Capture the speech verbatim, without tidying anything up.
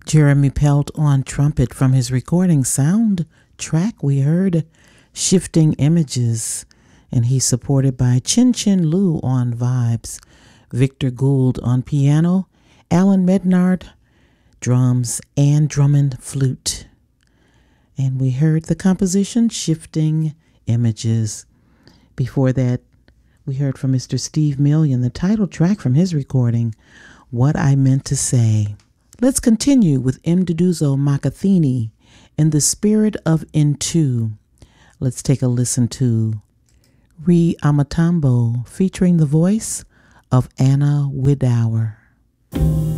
Jeremy Pelt on trumpet from his recording sound track. We heard Shifting Images, and he's supported by Chin Chin Lu on vibes, Victor Gould on piano, Alan Mednard drums, and Drummond flute. And we heard the composition Shifting Images. Before that, we heard from Mister Steve Million, the title track from his recording, What I Meant to Say. Let's continue with Mduduzo Makathini in the spirit of Into. Let's take a listen to Re Amatambo featuring the voice of Anna Widower.